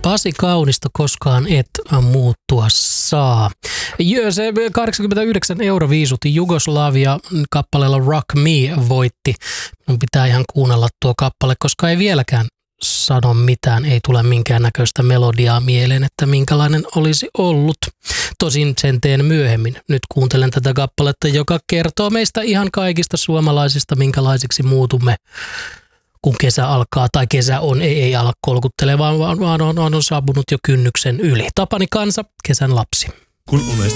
Pasi Kaunisto, koskaan et muuttua saa. Se 89 € viisutti Jugoslavia kappaleella Rock Me voitti. Mun pitää ihan kuunnella tuo kappale, koska ei vieläkään sano mitään, ei tule minkäännäköistä melodiaa mieleen, että minkälainen olisi ollut. Tosin sen teen myöhemmin. Nyt kuuntelen tätä kappaletta, joka kertoo meistä ihan kaikista suomalaisista, minkälaisiksi muutumme, kun kesä alkaa, tai kesä on, ei ala kolkuttelemaan, vaan on saapunut jo kynnyksen yli. Tapani Kansa, kesän lapsi. Kun unesta